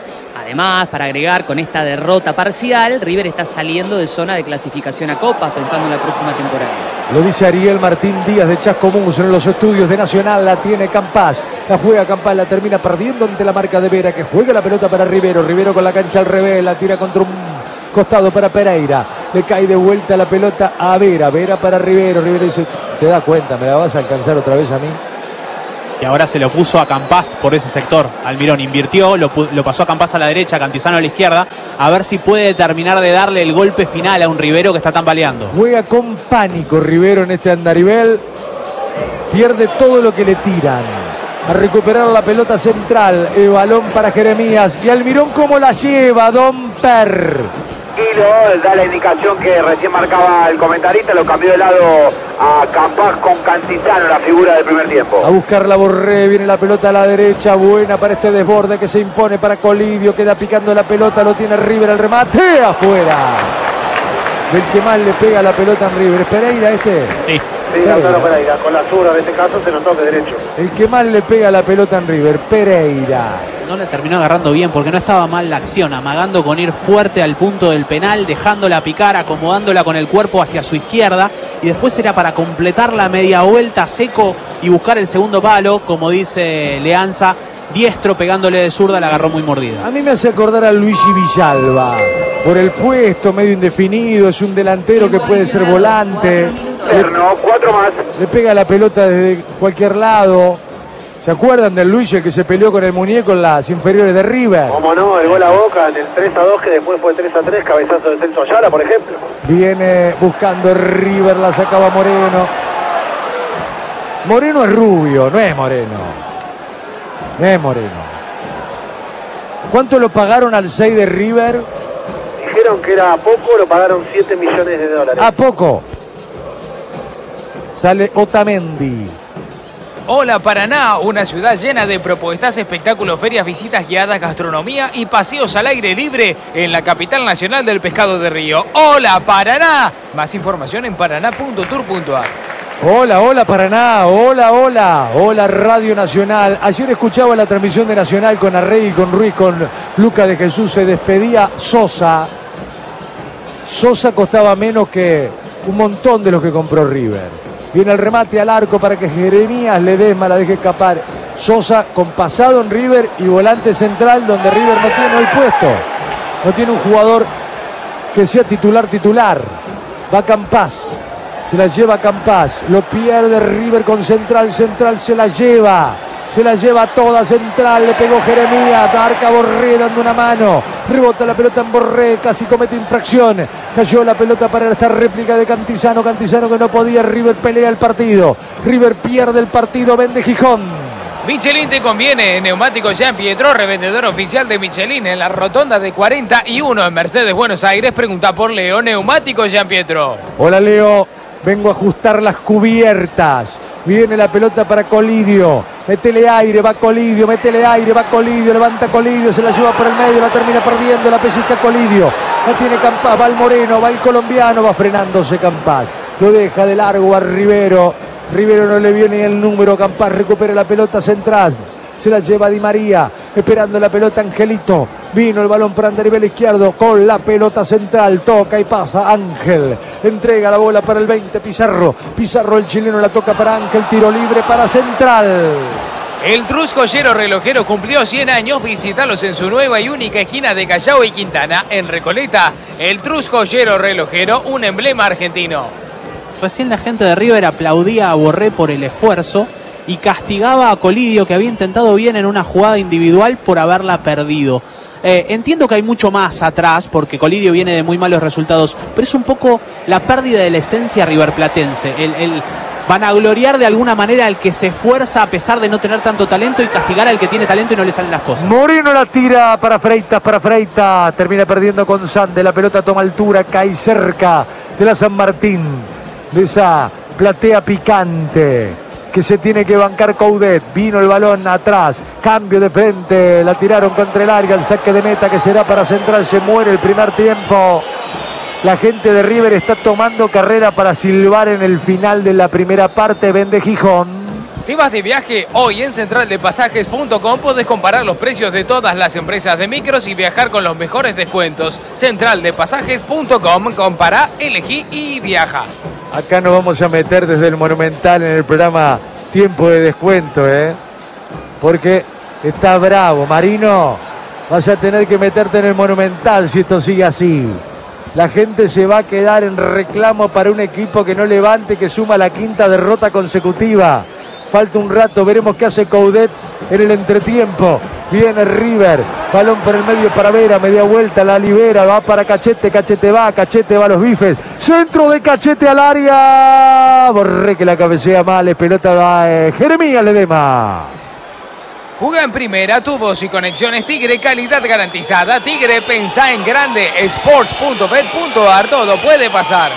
Además, para agregar, con esta derrota parcial, River está saliendo de zona de clasificación a Copas, pensando en la próxima temporada. Lo dice Ariel Martín Díaz de Chascomús en los estudios de Nacional. La tiene Campás, la juega Campás, la termina perdiendo ante la marca de Vera, que juega la pelota para Rivero. Rivero con la cancha al revés, la tira contra un costado para Pereira. Le cae de vuelta la pelota a Vera. Vera para Rivero. Rivero dice, ¿te das cuenta? ¿Me la vas a alcanzar otra vez a mí? Y ahora se lo puso a Campás por ese sector. Almirón invirtió, lo pasó a Campás a la derecha, Cantizano a la izquierda, a ver si puede terminar de darle el golpe final a un Rivero que está tambaleando. Juega con pánico Rivero en este andarivel. Pierde todo lo que le tiran. A recuperar la pelota central. El balón para Jeremías. Y Almirón, ¿cómo la lleva? Don Per. Da la indicación que recién marcaba el comentarista, lo cambió de lado a Campás con Cantizano, la figura del primer tiempo. A buscarla Borré, viene la pelota a la derecha, buena para este desborde que se impone para Colidio, queda picando la pelota, lo tiene River, el remate, afuera. Del que más le pega la pelota en River, ¿es Pereira este? Sí. Sí, Pereira, con la zurda en este caso se notó que derecho. El que más le pega la pelota en River, Pereira. No le terminó agarrando bien porque no estaba mal la acción, amagando con ir fuerte al punto del penal, dejándola picar, acomodándola con el cuerpo hacia su izquierda, y después era para completar la media vuelta seco y buscar el segundo palo, como dice Leanza, diestro pegándole de zurda, la agarró muy mordida. A mí me hace acordar a Luigi Villalba, por el puesto medio indefinido, es un delantero que puede ser volante. Terno, 4 más. Le pega la pelota desde cualquier lado. ¿Se acuerdan del Luigi, el que se peleó con el muñeco en las inferiores de River? Como no, el gol a Boca en el 3-2, que después fue 3-3, cabezazo de Celso Ayala, por ejemplo. Viene buscando River, la sacaba Moreno. Moreno es rubio, no es Moreno. No es Moreno. ¿Cuánto lo pagaron al 6 de River? Dijeron que era poco, lo pagaron 7 millones de dólares. ¿A poco? Sale Otamendi. Hola Paraná, una ciudad llena de propuestas, espectáculos, ferias, visitas guiadas, gastronomía y paseos al aire libre en la capital nacional del pescado de Río. Hola Paraná. Más información en paraná.tour.ar. Hola, hola Paraná, hola, hola, hola Radio Nacional. Ayer escuchaba la transmisión de Nacional con Arrey, con Ruiz, con Luca de Jesús. Se despedía Sosa. Sosa costaba menos que un montón de los que compró River. Viene el remate al arco para que Jeremías Ledesma la deje escapar. Sosa con pasado en River y volante central, donde River no tiene hoy puesto. No tiene un jugador que sea titular. Va Campás. Se la lleva Campás. Lo pierde River con Central. Central se la lleva. Se la lleva toda Central. Le pegó Jeremías. Marca Borré dando una mano. Rebota la pelota en Borré. Casi comete infracción. Cayó la pelota para esta réplica de Cantizano. Cantizano que no podía. River pelea el partido. River pierde el partido. Vende Gijón. Michelin te conviene. Neumático Jean Pietro, revendedor oficial de Michelin en la rotonda de 41 en Mercedes, Buenos Aires. Pregunta por Leo. Neumático Jean Pietro. Hola Leo. Vengo a ajustar las cubiertas. Viene la pelota para Colidio. Métele aire, va Colidio, métele aire, va Colidio, levanta Colidio, se la lleva por el medio, la termina perdiendo, la pellizca Colidio. La tiene Campás, va el moreno, va el colombiano, va frenándose Campás. Lo deja de largo a Rivero. Rivero no le vio ni el número. Campás recupera la pelota central. Se la lleva Di María, esperando la pelota Angelito. Vino el balón para Andarivel izquierdo con la pelota central. Toca y pasa Ángel. Entrega la bola para el 20, Pizarro. Pizarro, el chileno, la toca para Ángel. Tiro libre para Central. El Truscollero Relojero cumplió 100 años. Visítalos en su nueva y única esquina de Callao y Quintana, en Recoleta. El Truscollero Relojero, un emblema argentino. Recién la gente de River aplaudía a Borré por el esfuerzo y castigaba a Colidio, que había intentado bien en una jugada individual, por haberla perdido. Entiendo que hay mucho más atrás, porque Colidio viene de muy malos resultados, pero es un poco la pérdida de la esencia riverplatense, el vanagloriar de alguna manera al que se esfuerza a pesar de no tener tanto talento y castigar al que tiene talento y no le salen las cosas. Moreno la tira para Freitas, termina perdiendo con Sande, la pelota toma altura, cae cerca de la San Martín, de esa platea picante que se tiene que bancar Coudet. Vino el balón atrás, cambio de frente, la tiraron contra el área, el saque de meta que será para Central. Se muere el primer tiempo. La gente de River está tomando carrera para silbar en el final de la primera parte. Vende Gijón. ¿Te vas de viaje? Hoy en centraldepasajes.com podés comparar los precios de todas las empresas de micros y viajar con los mejores descuentos. Centraldepasajes.com, compara, elegí y viaja. Acá nos vamos a meter desde el Monumental en el programa Tiempo de Descuento, porque está bravo. Marino, vas a tener que meterte en el Monumental si esto sigue así. La gente se va a quedar en reclamo para un equipo que no levante, que suma la 5ª derrota consecutiva. Falta un rato, veremos qué hace Coudet en el entretiempo. Viene River, balón por el medio para Vera, media vuelta, la libera, va para Cachete, Cachete va a los bifes. Centro de Cachete al área. Borré que la cabecea mal, es pelota de Jeremías Ledema. Juega en primera, tubos y conexiones Tigre, calidad garantizada. Tigre, pensá en grande. Sports.bet.ar, todo puede pasar.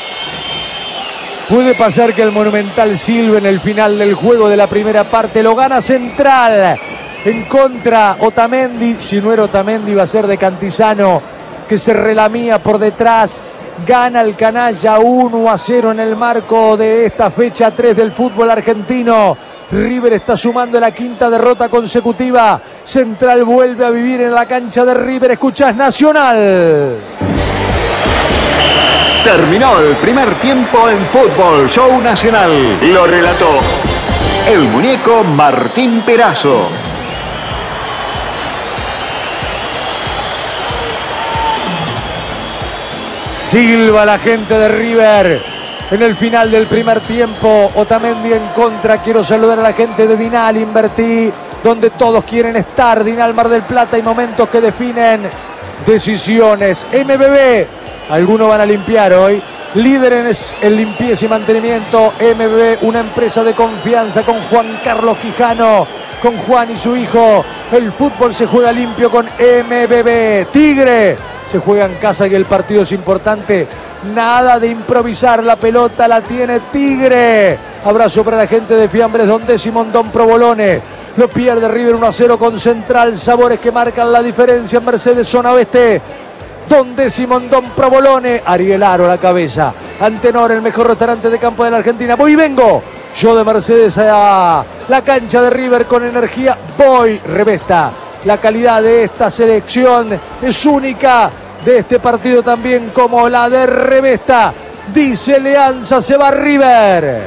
Puede pasar que el Monumental silbe en el final del juego de la primera parte. Lo gana Central. En contra Otamendi. Si no era Otamendi, va a ser de Cantizano, que se relamía por detrás. Gana el canalla 1-0 en el marco de esta fecha 3 del fútbol argentino. River está sumando la 5ª derrota consecutiva. Central vuelve a vivir en la cancha de River. Escuchás Nacional. Terminó el primer tiempo en Fútbol Show Nacional. Lo relató el muñeco Martín Perazo. Silba la gente de River en el final del primer tiempo. Otamendi en contra. Quiero saludar a la gente de Dinal Invertí, donde todos quieren estar. Dinal Mar del Plata, hay momentos que definen decisiones. MBB. Algunos van a limpiar hoy. Líderes en limpieza y mantenimiento. MBB, una empresa de confianza con Juan Carlos Quijano, con Juan y su hijo. El fútbol se juega limpio con MBB. Tigre se juega en casa y el partido es importante. Nada de improvisar, la pelota la tiene Tigre. Abrazo para la gente de Fiambres Don Décimo, Don Provolone. Lo pierde River 1-0 con Central. Sabores que marcan la diferencia en Mercedes Zona Oeste. Don Décimo, Don Provolone. Ariel Aro a la cabeza. Antenor, el mejor restaurante de campo de la Argentina. Voy y vengo. Yo de Mercedes a la cancha de River con energía. Voy. Revesta. La calidad de esta selección es única. De este partido también como la de Revesta. Dice Leanza, se va River.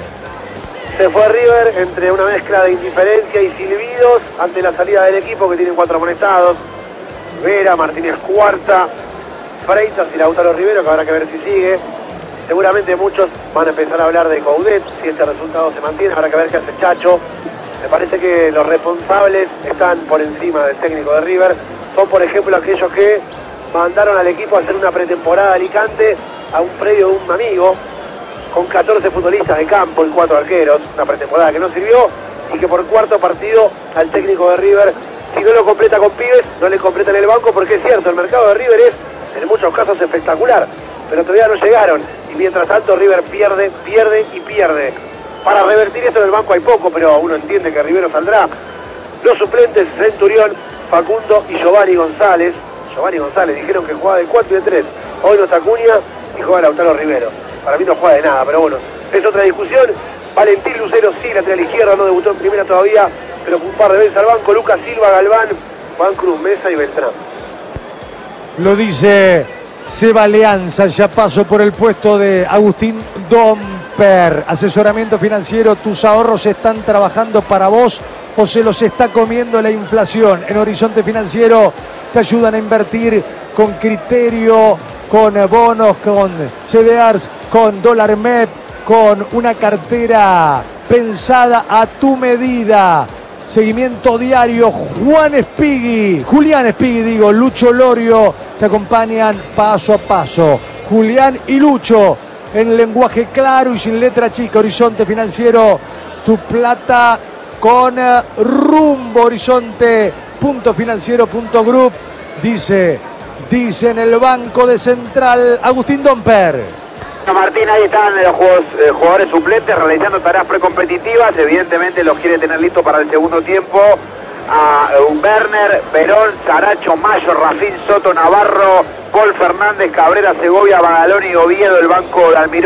Se fue River entre una mezcla de indiferencia y silbidos ante la salida del equipo, que tiene 4 amonestados. Vera, Martínez cuarta, Freitas y Lautaro Rivero, que habrá que ver si sigue. Seguramente muchos van a empezar a hablar de Coudet, si este resultado se mantiene, habrá que ver qué hace Chacho. Me parece que los responsables están por encima del técnico de River. Son, por ejemplo, aquellos que mandaron al equipo a hacer una pretemporada a Alicante, a un predio de un amigo, con 14 futbolistas de campo y 4 arqueros, una pretemporada que no sirvió, y que por cuarto partido al técnico de River, si no lo completa con pibes, no le completa en el banco, porque es cierto, el mercado de River es en muchos casos espectacular, pero todavía no llegaron, y mientras tanto River pierde y pierde. Para revertir esto en el banco hay poco, pero uno entiende que Rivero saldrá. Los suplentes, Centurión, Facundo y Giovanni González. Dijeron que jugaba de 4 y de 3. Hoy no está Acuña y juega Lautaro Rivero. Para mí no juega de nada, pero bueno, es otra discusión. Valentín Lucero sí, lateral izquierda, no debutó en primera todavía, pero un par de veces al banco. Lucas Silva, Galván, Juan Cruz, Mesa y Beltrán. Lo dice Seba Leanza, ya paso por el puesto de Agustín Domper. Asesoramiento financiero, tus ahorros están trabajando para vos o se los está comiendo la inflación. En Horizonte Financiero te ayudan a invertir con criterio, con bonos, con CDRs, con dólar MEP, con una cartera pensada a tu medida. Seguimiento diario, Julián Espigui, Lucho Lorio, te acompañan paso a paso. Julián y Lucho, en lenguaje claro y sin letra chica. Horizonte Financiero, tu plata con rumbo. Horizonte.financiero.group, dice en el banco de Central, Agustín Domper. Martín, ahí están los jugadores suplentes realizando tareas precompetitivas. Evidentemente los quiere tener listos para el segundo tiempo. A Werner, Verón, Saracho, Mayo, Rafín, Soto, Navarro, Paul Fernández, Cabrera, Segovia, Bagalón y Oviedo, el banco de Almirón,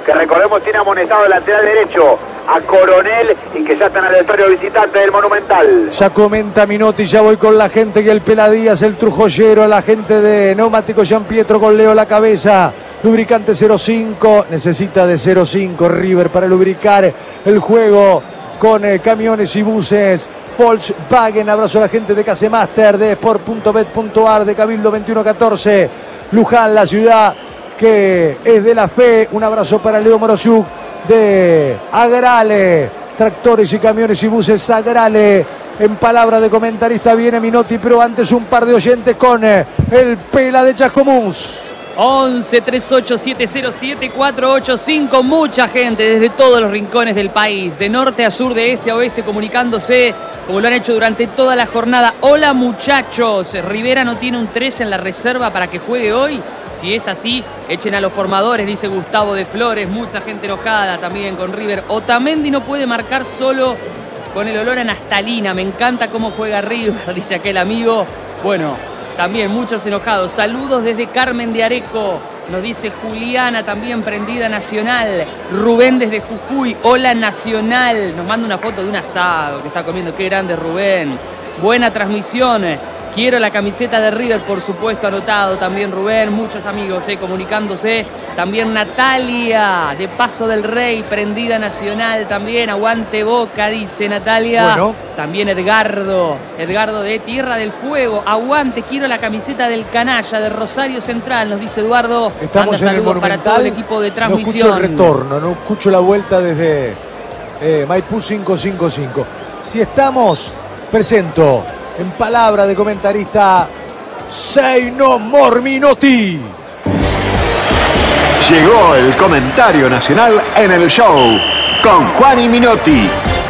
que recordemos tiene amonestado el lateral derecho a Coronel y que ya están al vestuario visitante del Monumental. Ya comenta Minotti, ya voy con la gente y el Peladías, el Trujollero, la gente de Neumático Gian Pietro con Leo la cabeza. Lubricante 05, necesita de 05 River para lubricar el juego con camiones y buses Volkswagen. Abrazo a la gente de Casemaster, de Sport.bet.ar, de Cabildo 2114, Luján, la ciudad que es de la fe. Un abrazo para Leo Morosiuk de Agrale, tractores y camiones y buses Agrale. En palabra de comentarista viene Minotti, pero antes un par de oyentes con el Pela de Chascomús. 11 38 707 485. Mucha gente desde todos los rincones del país, de norte a sur, de este a oeste, comunicándose como lo han hecho durante toda la jornada. Hola muchachos, Rivera no tiene un 3 en la reserva para que juegue hoy. Si es así, echen a los formadores, dice Gustavo de Flores. Mucha gente enojada también con River. Otamendi no puede marcar solo con el olor a naftalina. Me encanta cómo juega River, dice aquel amigo. Bueno, también muchos enojados. Saludos desde Carmen de Areco. Nos dice Juliana, también prendida Nacional. Rubén desde Jujuy. Hola Nacional. Nos manda una foto de un asado que está comiendo. Qué grande Rubén. Buena transmisión. Quiero la camiseta de River, por supuesto, anotado también Rubén. Muchos amigos comunicándose. También Natalia, de Paso del Rey, prendida Nacional también. Aguante Boca, dice Natalia. Bueno. También Edgardo de Tierra del Fuego. Aguante, quiero la camiseta del Canalla, de Rosario Central, nos dice Eduardo. Estamos Manda en el saludos para todo el equipo de transmisión. No escucho el retorno, no escucho la vuelta desde Maipú 555. Si estamos, presento en palabra de comentarista Seino Morminotti. Llegó el comentario nacional en el show con Juan y Minotti.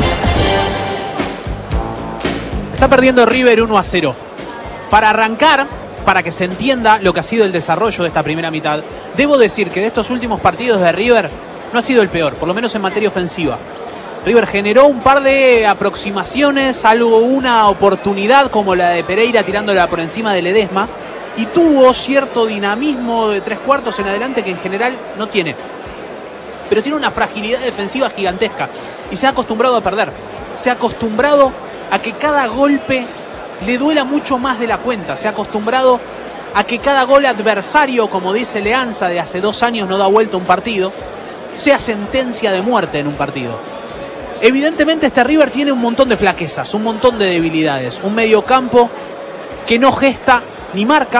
Está perdiendo River 1-0. Para arrancar, para que se entienda lo que ha sido el desarrollo de esta primera mitad, debo decir que de estos últimos partidos de River no ha sido el peor, por lo menos en materia ofensiva. River generó un par de aproximaciones, una oportunidad como la de Pereira tirándola por encima de Ledesma, y tuvo cierto dinamismo de 3/4 en adelante que en general no tiene. Pero tiene una fragilidad defensiva gigantesca y se ha acostumbrado a perder. Se ha acostumbrado a que cada golpe le duela mucho más de la cuenta. Se ha acostumbrado a que cada gol adversario, como dice Leanza de hace 2 años no da vuelta un partido, sea sentencia de muerte en un partido. Evidentemente este River tiene un montón de flaquezas, un montón de debilidades. Un mediocampo que no gesta ni marca.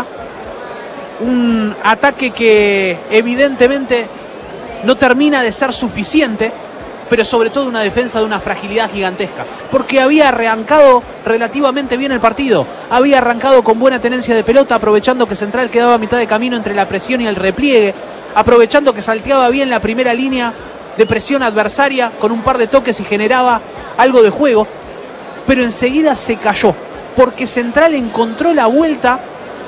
Un ataque que evidentemente no termina de ser suficiente. Pero sobre todo una defensa de una fragilidad gigantesca. Porque había arrancado relativamente bien el partido. Había arrancado con buena tenencia de pelota, aprovechando que Central quedaba a mitad de camino entre la presión y el repliegue. Aprovechando que salteaba bien la primera línea de presión adversaria con un par de toques y generaba algo de juego. Pero enseguida se cayó. Porque Central encontró la vuelta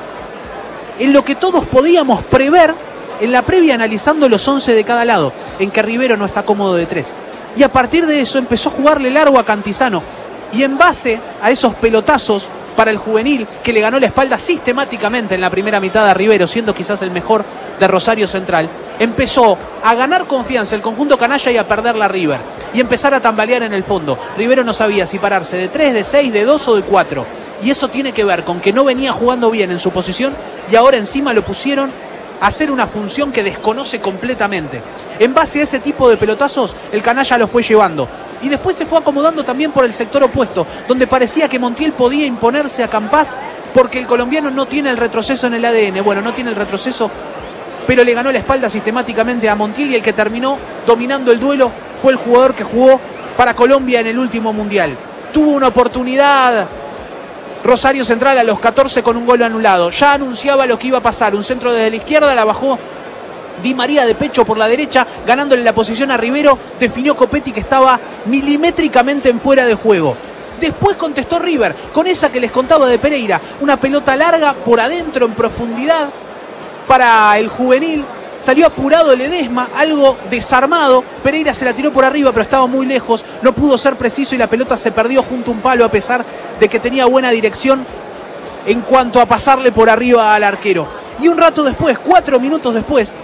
en lo que todos podíamos prever en la previa analizando los 11 de cada lado. En que Rivero no está cómodo de 3. Y a partir de eso empezó a jugarle largo a Cantizano. Y en base a esos pelotazos para el juvenil, que le ganó la espalda sistemáticamente en la primera mitad a Rivero, siendo quizás el mejor de Rosario Central, empezó a ganar confianza el conjunto canalla y a perder la River. Y empezar a tambalear en el fondo. Rivero no sabía si pararse de 3, de 6, de 2 o de 4. Y eso tiene que ver con que no venía jugando bien en su posición y ahora encima lo pusieron hacer una función que desconoce completamente. En base a ese tipo de pelotazos, el canalla lo fue llevando. Y después se fue acomodando también por el sector opuesto, donde parecía que Montiel podía imponerse a Campás, porque el colombiano no tiene el retroceso en el ADN. Bueno, no tiene el retroceso, pero le ganó la espalda sistemáticamente a Montiel, y el que terminó dominando el duelo fue el jugador que jugó para Colombia en el último Mundial. Tuvo una oportunidad Rosario Central a los 14 con un gol anulado. Ya anunciaba lo que iba a pasar. Un centro desde la izquierda, la bajó Di María de pecho por la derecha, ganándole la posición a Rivero. Definió Copetti, que estaba milimétricamente en fuera de juego. Después contestó River con esa que les contaba de Pereira. Una pelota larga por adentro en profundidad para el juvenil. Salió apurado Ledesma, algo desarmado. Pereira se la tiró por arriba, pero estaba muy lejos. No pudo ser preciso y la pelota se perdió junto a un palo, a pesar de que tenía buena dirección en cuanto a pasarle por arriba al arquero. Y un rato después, 4 minutos después,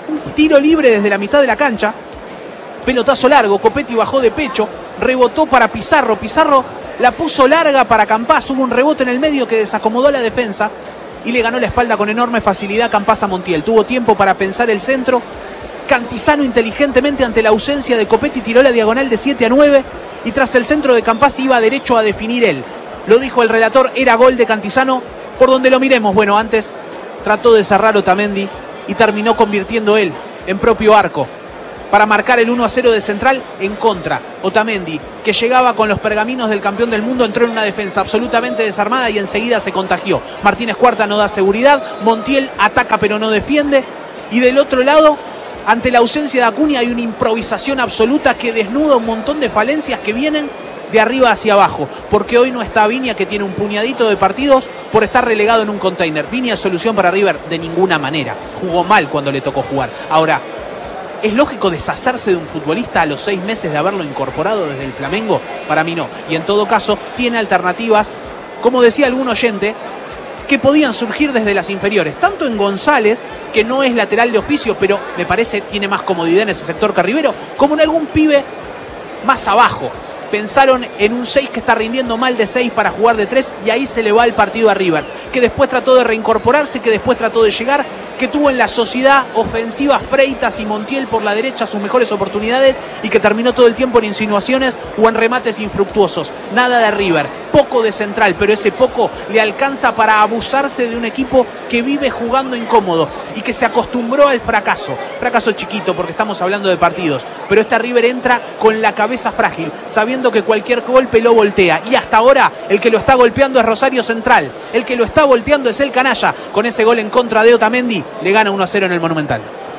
Un tiro libre desde la mitad de la cancha. Pelotazo largo, Copetti bajó de pecho, rebotó para Pizarro. Pizarro la puso larga para Campás. Hubo un rebote en el medio que desacomodó la defensa y le ganó la espalda con enorme facilidad Campás a Montiel. Tuvo tiempo para pensar el centro. Cantizano inteligentemente ante la ausencia de Copetti tiró la diagonal de 7 a 9 y tras el centro de Campás iba derecho a definir él. Lo dijo el relator, era gol de Cantizano por donde lo miremos. Bueno, antes trató de cerrar Otamendi y terminó convirtiendo él en propio arco para marcar el 1-0 de Central en contra. Otamendi, que llegaba con los pergaminos del campeón del mundo, entró en una defensa absolutamente desarmada y enseguida se contagió. Martínez Cuarta no da seguridad, Montiel ataca pero no defiende y del otro lado, ante la ausencia de Acuña, hay una improvisación absoluta que desnuda un montón de falencias que vienen de arriba hacia abajo, porque hoy no está Viña, que tiene un puñadito de partidos por estar relegado en un container. Viña es solución para River de ninguna manera, jugó mal cuando le tocó jugar. Ahora, ¿es lógico deshacerse de un futbolista a los 6 meses de haberlo incorporado desde el Flamengo? Para mí no, y en todo caso tiene alternativas, como decía algún oyente, que podían surgir desde las inferiores, tanto en González, que no es lateral de oficio, pero me parece tiene más comodidad en ese sector que Rivero, como en algún pibe más abajo. Pensaron en un 6 que está rindiendo mal de 6 para jugar de 3 y ahí se le va el partido a River, que después trató de reincorporarse, que después trató de llegar, que tuvo en la sociedad ofensiva Freitas y Montiel por la derecha sus mejores oportunidades y que terminó todo el tiempo en insinuaciones o en remates infructuosos. Nada de River, poco de Central, pero ese poco le alcanza para abusarse de un equipo que vive jugando incómodo y que se acostumbró al fracaso. Fracaso chiquito porque estamos hablando de partidos, pero esta River entra con la cabeza frágil, sabiendo que cualquier golpe lo voltea y hasta ahora el que lo está golpeando es Rosario Central, el que lo está volteando es el canalla. Con ese gol en contra de Otamendi le gana 1-0 en el Monumental.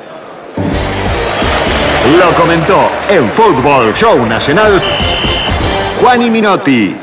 Lo comentó en Fútbol Show Nacional Juani Minotti.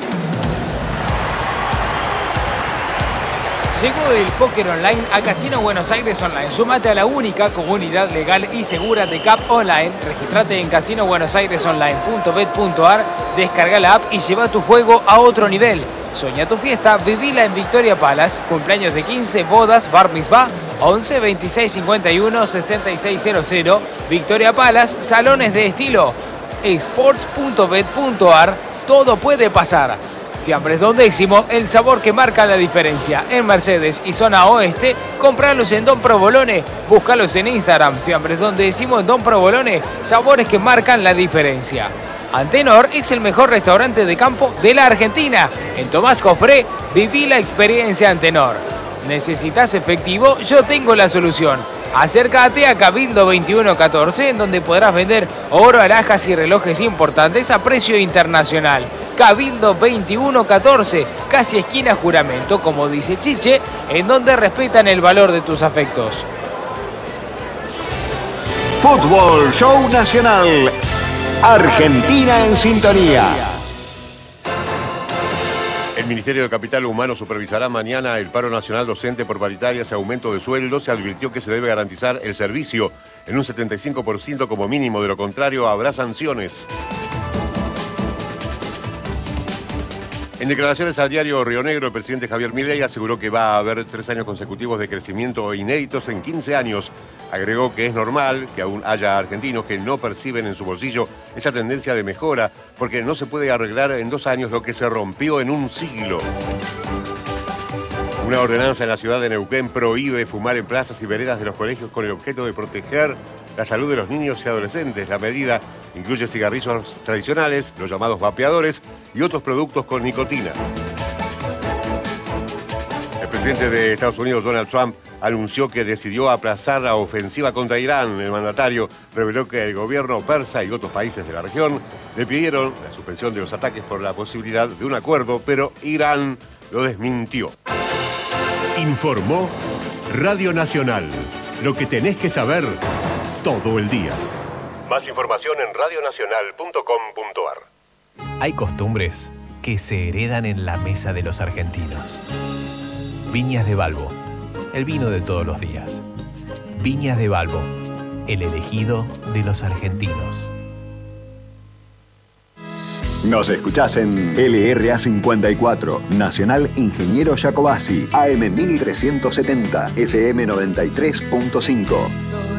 Llegó el póker online a Casino Buenos Aires Online. Sumate a la única comunidad legal y segura de CAP Online. Registrate en casinobuenosairesonline.bet.ar, descarga la app y lleva tu juego a otro nivel. Soñá tu fiesta, vivila en Victoria Palace. Cumpleaños de 15, bodas, bar mitzvah, 11 26 51 6600. Victoria Palace, salones de estilo. Sports.bet.ar, todo puede pasar. Fiambres Don Décimo, el sabor que marca la diferencia. En Mercedes y zona oeste, compralos en Don Provolone. Búscalos en Instagram. Fiambres Don Décimo en Don Provolone, sabores que marcan la diferencia. Antenor es el mejor restaurante de campo de la Argentina. En Tomás Cofré, viví la experiencia Antenor. ¿Necesitas efectivo? Yo tengo la solución. Acércate a Cabildo 2114, en donde podrás vender oro, alhajas y relojes importantes a precio internacional. Cabildo 2114, casi esquina Juramento, como dice Chiche, en donde respetan el valor de tus afectos. Fútbol Show Nacional. Argentina en sintonía. El Ministerio de Capital Humano supervisará mañana el paro nacional docente por paritarias y aumento de sueldo. Se advirtió que se debe garantizar el servicio en un 75% como mínimo, de lo contrario habrá sanciones. En declaraciones al diario Río Negro, el presidente Javier Milei aseguró que va a haber 3 años consecutivos de crecimiento inéditos en 15 años. Agregó que es normal que aún haya argentinos que no perciben en su bolsillo esa tendencia de mejora, porque no se puede arreglar en 2 años lo que se rompió en un siglo. Una ordenanza en la ciudad de Neuquén prohíbe fumar en plazas y veredas de los colegios con el objeto de proteger la salud de los niños y adolescentes. La medida incluye cigarrillos tradicionales, los llamados vapeadores y otros productos con nicotina. El presidente de Estados Unidos, Donald Trump, anunció que decidió aplazar la ofensiva contra Irán. El mandatario reveló que el gobierno persa y otros países de la región le pidieron la suspensión de los ataques por la posibilidad de un acuerdo, pero Irán lo desmintió. Informó Radio Nacional. Lo que tenés que saber todo el día. Más información en radionacional.com.ar. Hay costumbres que se heredan en la mesa de los argentinos. Viñas de Balbo, el vino de todos los días. Viñas de Balbo, el elegido de los argentinos. Nos escuchás en LRA 54, Nacional Ingeniero Jacobasi, AM 1370, FM 93.5.